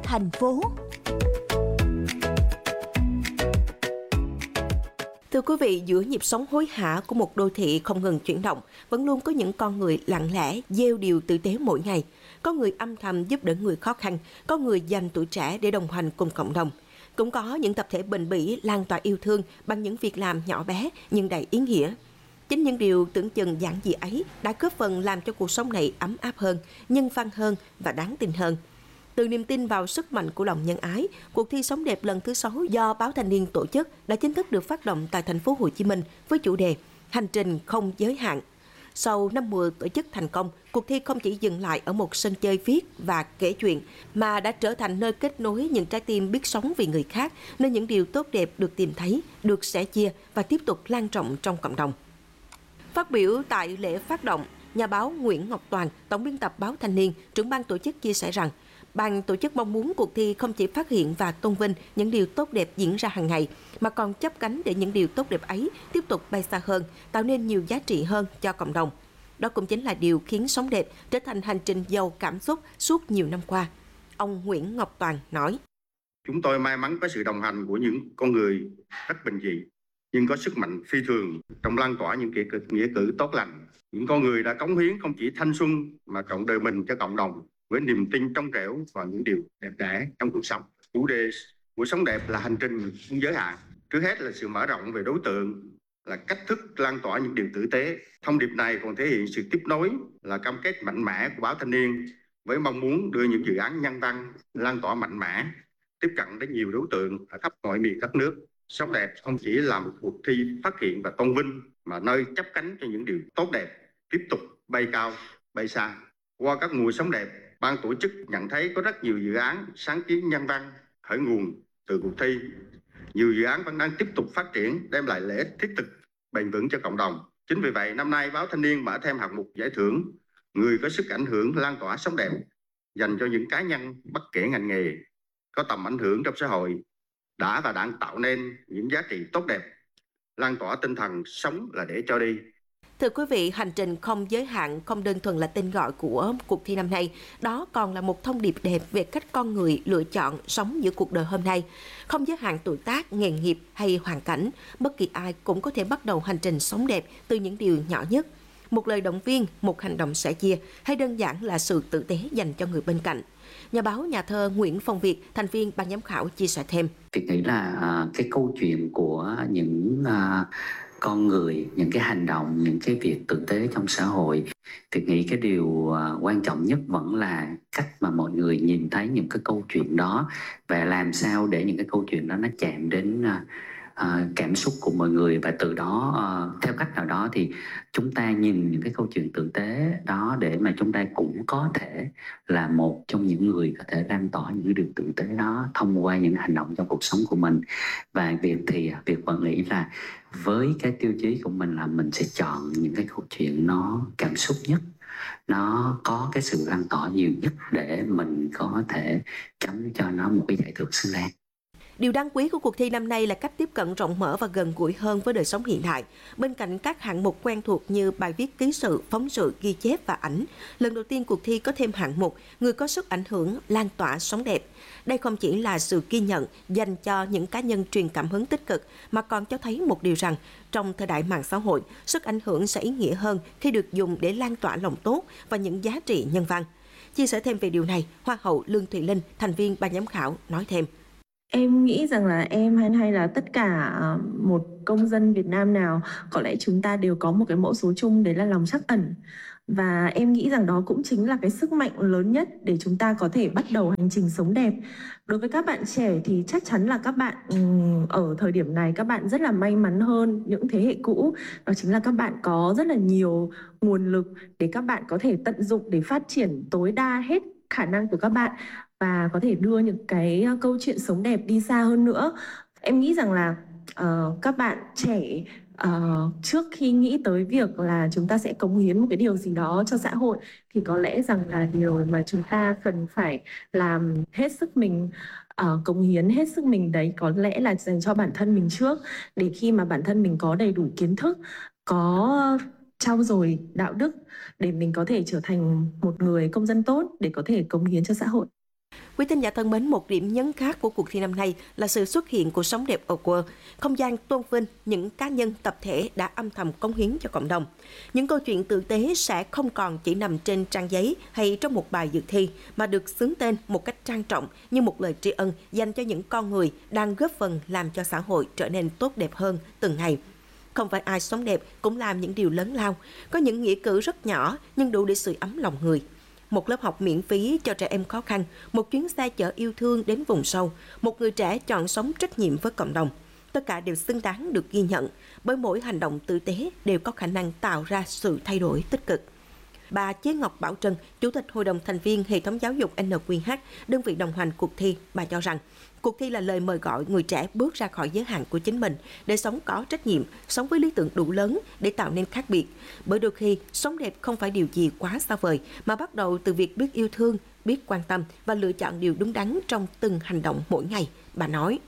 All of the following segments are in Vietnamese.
thành phố. Thưa quý vị, giữa nhịp sống hối hả của một đô thị không ngừng chuyển động, vẫn luôn có những con người lặng lẽ, gieo điều tử tế mỗi ngày. Có người âm thầm giúp đỡ người khó khăn, có người dành tuổi trẻ để đồng hành cùng cộng đồng. Cũng có những tập thể bền bỉ lan tỏa yêu thương bằng những việc làm nhỏ bé nhưng đầy ý nghĩa. Chính những điều tưởng chừng giản dị ấy đã góp phần làm cho cuộc sống này ấm áp hơn, nhân văn hơn và đáng tin hơn. Từ niềm tin vào sức mạnh của lòng nhân ái, cuộc thi Sống đẹp lần thứ 6 do Báo Thanh niên tổ chức đã chính thức được phát động tại thành phố Hồ Chí Minh với chủ đề Hành trình không giới hạn. Sau 5 mùa tổ chức thành công, cuộc thi không chỉ dừng lại ở một sân chơi viết và kể chuyện, mà đã trở thành nơi kết nối những trái tim biết sống vì người khác, nơi những điều tốt đẹp được tìm thấy, được sẻ chia và tiếp tục lan rộng trong cộng đồng. Phát biểu tại lễ phát động, nhà báo Nguyễn Ngọc Toàn, tổng biên tập Báo Thanh niên, trưởng ban tổ chức chia sẻ rằng, ban tổ chức mong muốn cuộc thi không chỉ phát hiện và tôn vinh những điều tốt đẹp diễn ra hàng ngày, mà còn chắp cánh để những điều tốt đẹp ấy tiếp tục bay xa hơn, tạo nên nhiều giá trị hơn cho cộng đồng. Đó cũng chính là điều khiến Sống đẹp trở thành hành trình giàu cảm xúc suốt nhiều năm qua. Ông Nguyễn Ngọc Toàn nói: Chúng tôi may mắn có sự đồng hành của những con người rất bình dị, nhưng có sức mạnh phi thường trong lan tỏa những nghĩa cử tốt lành. Những con người đã cống hiến không chỉ thanh xuân mà trọn đời mình cho cộng đồng với niềm tin trong trẻo vào những điều đẹp đẽ trong cuộc sống. Chủ đề của Sống đẹp là hành trình không giới hạn. Trước hết là sự mở rộng về đối tượng, là cách thức lan tỏa những điều tử tế. Thông điệp này còn thể hiện sự tiếp nối, là cam kết mạnh mẽ của Báo Thanh niên với mong muốn đưa những dự án nhân văn lan tỏa mạnh mẽ, tiếp cận đến nhiều đối tượng ở khắp mọi miền đất nước. Sống đẹp không chỉ là một cuộc thi phát hiện và tôn vinh, mà nơi chắp cánh cho những điều tốt đẹp tiếp tục bay cao, bay xa. Qua các mùa Sống đẹp, ban tổ chức nhận thấy có rất nhiều dự án sáng kiến nhân văn khởi nguồn từ cuộc thi. Nhiều dự án vẫn đang tiếp tục phát triển, đem lại lợi ích thiết thực, bền vững cho cộng đồng. Chính vì vậy, năm nay Báo Thanh niên mở thêm hạng mục giải thưởng người có sức ảnh hưởng lan tỏa sống đẹp, dành cho những cá nhân bất kể ngành nghề có tầm ảnh hưởng trong xã hội, đã và đang tạo nên những giá trị tốt đẹp, lan tỏa tinh thần sống là để cho đi. Thưa quý vị, hành trình không giới hạn không đơn thuần là tên gọi của cuộc thi năm nay, đó còn là một thông điệp đẹp về cách con người lựa chọn sống giữa cuộc đời hôm nay. Không giới hạn tuổi tác, nghề nghiệp hay hoàn cảnh, bất kỳ ai cũng có thể bắt đầu hành trình sống đẹp từ những điều nhỏ nhất. Một lời động viên, một hành động sẻ chia, hay đơn giản là sự tử tế dành cho người bên cạnh. Nhà báo, nhà thơ Nguyễn Phong Việt, thành viên ban giám khảo chia sẻ thêm. Tôi nghĩ là cái câu chuyện của những con người, những cái hành động, những cái việc tử tế trong xã hội, thì nghĩ cái điều quan trọng nhất vẫn là cách mà mọi người nhìn thấy những cái câu chuyện đó, và làm sao để những cái câu chuyện đó nó chạm đến cảm xúc của mọi người, và từ đó theo cách nào đó thì chúng ta nhìn những cái câu chuyện tử tế đó để mà chúng ta cũng có thể là một trong những người có thể lan tỏa những điều tử tế đó thông qua những hành động trong cuộc sống của mình. Và việc vẫn nghĩ là với cái tiêu chí của mình là mình sẽ chọn những cái câu chuyện nó cảm xúc nhất, nó có cái sự lan tỏa nhiều nhất để mình có thể chấm cho nó một cái giải thưởng xứng đáng. Điều đáng quý của cuộc thi năm nay là cách tiếp cận rộng mở và gần gũi hơn với đời sống hiện đại. Bên cạnh các hạng mục quen thuộc như bài viết ký sự, phóng sự, ghi chép và ảnh, lần đầu tiên cuộc thi có thêm hạng mục người có sức ảnh hưởng lan tỏa sống đẹp. Đây không chỉ là sự ghi nhận dành cho những cá nhân truyền cảm hứng tích cực, mà còn cho thấy một điều rằng trong thời đại mạng xã hội, sức ảnh hưởng sẽ ý nghĩa hơn khi được dùng để lan tỏa lòng tốt và những giá trị nhân văn. Chia sẻ thêm về điều này, Hoa hậu Lương Thùy Linh, thành viên ban giám khảo, nói thêm. Em nghĩ rằng là em hay là tất cả một công dân Việt Nam nào, có lẽ chúng ta đều có một cái mẫu số chung, đấy là lòng trắc ẩn. Và em nghĩ rằng đó cũng chính là cái sức mạnh lớn nhất để chúng ta có thể bắt đầu hành trình sống đẹp. Đối với các bạn trẻ thì chắc chắn là các bạn ở thời điểm này các bạn rất là may mắn hơn những thế hệ cũ. Đó chính là các bạn có rất là nhiều nguồn lực để các bạn có thể tận dụng để phát triển tối đa hết khả năng của các bạn, và có thể đưa những cái câu chuyện sống đẹp đi xa hơn nữa. Em nghĩ rằng là các bạn trẻ trước khi nghĩ tới việc là chúng ta sẽ cống hiến một cái điều gì đó cho xã hội, thì có lẽ rằng là điều mà chúng ta cần phải làm hết sức mình, cống hiến hết sức mình đấy có lẽ là dành cho bản thân mình trước, để khi mà bản thân mình có đầy đủ kiến thức, có trau dồi đạo đức, để mình có thể trở thành một người công dân tốt để có thể cống hiến cho xã hội. Quý thính giả thân mến, một điểm nhấn khác của cuộc thi năm nay là sự xuất hiện của Sống Đẹp Award, không gian tôn vinh những cá nhân tập thể đã âm thầm cống hiến cho cộng đồng. Những câu chuyện tử tế sẽ không còn chỉ nằm trên trang giấy hay trong một bài dự thi, mà được xướng tên một cách trang trọng như một lời tri ân dành cho những con người đang góp phần làm cho xã hội trở nên tốt đẹp hơn từng ngày. Không phải ai sống đẹp cũng làm những điều lớn lao, có những nghĩa cử rất nhỏ nhưng đủ để sưởi ấm lòng người. Một lớp học miễn phí cho trẻ em khó khăn, một chuyến xe chở yêu thương đến vùng sâu, một người trẻ chọn sống trách nhiệm với cộng đồng. Tất cả đều xứng đáng được ghi nhận, bởi mỗi hành động tử tế đều có khả năng tạo ra sự thay đổi tích cực. Bà Chế Ngọc Bảo Trân, Chủ tịch Hội đồng thành viên Hệ thống Giáo dục NQH, đơn vị đồng hành cuộc thi, bà cho rằng cuộc thi là lời mời gọi người trẻ bước ra khỏi giới hạn của chính mình để sống có trách nhiệm, sống với lý tưởng đủ lớn để tạo nên khác biệt. Bởi đôi khi, sống đẹp không phải điều gì quá xa vời, mà bắt đầu từ việc biết yêu thương, biết quan tâm và lựa chọn điều đúng đắn trong từng hành động mỗi ngày, bà nói.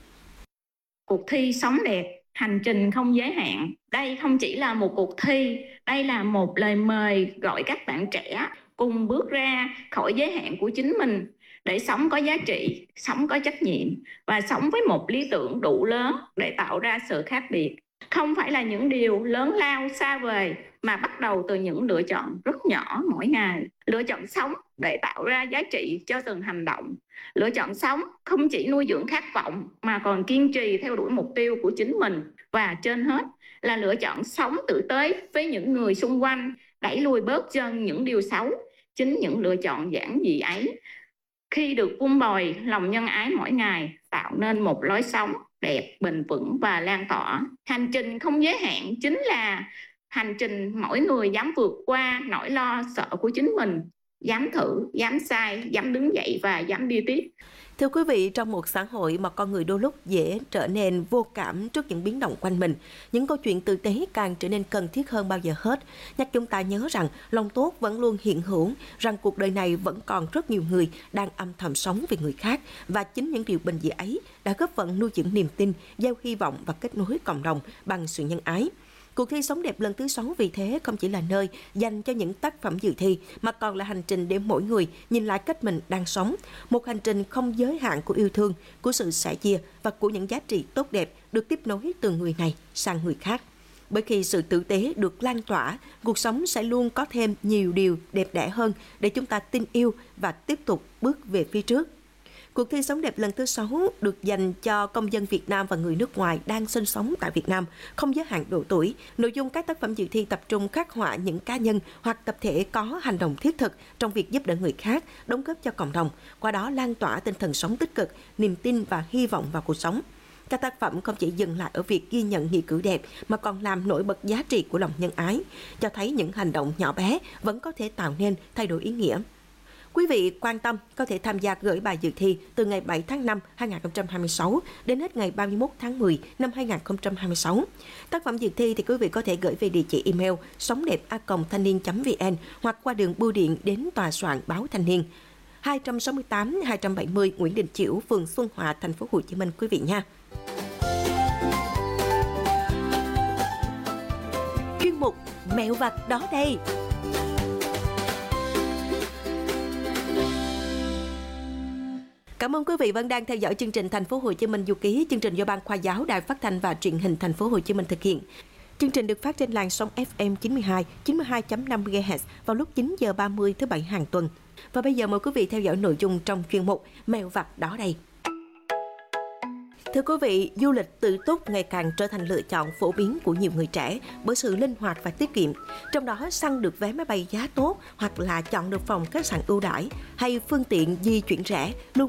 Cuộc thi Sống Đẹp, hành trình không giới hạn. Đây không chỉ là một cuộc thi, đây là một lời mời gọi các bạn trẻ cùng bước ra khỏi giới hạn của chính mình để sống có giá trị, sống có trách nhiệm và sống với một lý tưởng đủ lớn để tạo ra sự khác biệt. Không phải là những điều lớn lao xa vời mà bắt đầu từ những lựa chọn rất nhỏ mỗi ngày. Lựa chọn sống để tạo ra giá trị cho từng hành động. Lựa chọn sống không chỉ nuôi dưỡng khát vọng mà còn kiên trì theo đuổi mục tiêu của chính mình. Và trên hết là lựa chọn sống tử tế với những người xung quanh, đẩy lùi bớt dần những điều xấu. Chính những lựa chọn giản dị ấy, khi được vun bồi lòng nhân ái mỗi ngày, tạo nên một lối sống đẹp, bền vững và lan tỏa. Hành trình không giới hạn chính là hành trình mỗi người dám vượt qua nỗi lo sợ của chính mình, dám thử, dám sai, dám đứng dậy và dám đi tiếp. Thưa quý vị, trong một xã hội mà con người đôi lúc dễ trở nên vô cảm trước những biến động quanh mình, những câu chuyện tử tế càng trở nên cần thiết hơn bao giờ hết. Nhắc chúng ta nhớ rằng lòng tốt vẫn luôn hiện hữu, rằng cuộc đời này vẫn còn rất nhiều người đang âm thầm sống vì người khác, và chính những điều bình dị ấy đã góp phần nuôi dưỡng niềm tin, gieo hy vọng và kết nối cộng đồng bằng sự nhân ái. Cuộc thi Sống Đẹp lần thứ 6 vì thế không chỉ là nơi dành cho những tác phẩm dự thi, mà còn là hành trình để mỗi người nhìn lại cách mình đang sống. Một hành trình không giới hạn của yêu thương, của sự sẻ chia và của những giá trị tốt đẹp được tiếp nối từ người này sang người khác. Bởi khi sự tử tế được lan tỏa, cuộc sống sẽ luôn có thêm nhiều điều đẹp đẽ hơn để chúng ta tin yêu và tiếp tục bước về phía trước. Cuộc thi Sống Đẹp lần thứ 6 được dành cho công dân Việt Nam và người nước ngoài đang sinh sống tại Việt Nam, không giới hạn độ tuổi. Nội dung các tác phẩm dự thi tập trung khắc họa những cá nhân hoặc tập thể có hành động thiết thực trong việc giúp đỡ người khác, đóng góp cho cộng đồng, qua đó lan tỏa tinh thần sống tích cực, niềm tin và hy vọng vào cuộc sống. Các tác phẩm không chỉ dừng lại ở việc ghi nhận nghĩa cử đẹp mà còn làm nổi bật giá trị của lòng nhân ái, cho thấy những hành động nhỏ bé vẫn có thể tạo nên thay đổi ý nghĩa. Quý vị quan tâm có thể tham gia gửi bài dự thi từ ngày 7 tháng 5 2026 đến hết ngày 31 tháng 10 năm 2026. Tác phẩm dự thi thì quý vị có thể gửi về địa chỉ email songdep@thanhniên.vn hoặc qua đường bưu điện đến tòa soạn Báo Thanh Niên, 268-270 Nguyễn Đình Chiểu, phường Xuân Hòa, thành phố Hồ Chí Minh quý vị nha. Chuyên mục Mẹo vặt đó đây. Cảm ơn quý vị vẫn đang theo dõi chương trình Thành phố Hồ Chí Minh Du ký, chương trình do Ban Khoa giáo Đài Phát thanh và Truyền hình Thành phố Hồ Chí Minh thực hiện. Chương trình được phát trên làn sóng FM 92.5 MHz vào lúc 9 giờ 30 thứ Bảy hàng tuần. Và bây giờ mời quý vị theo dõi nội dung trong chuyên mục Mẹo vặt đó đây. Thưa quý vị, du lịch tự túc ngày càng trở thành lựa chọn phổ biến của nhiều người trẻ bởi sự linh hoạt và tiết kiệm. Trong đó, săn được vé máy bay giá tốt hoặc là chọn được phòng khách sạn ưu đãi hay phương tiện di chuyển rẻ luôn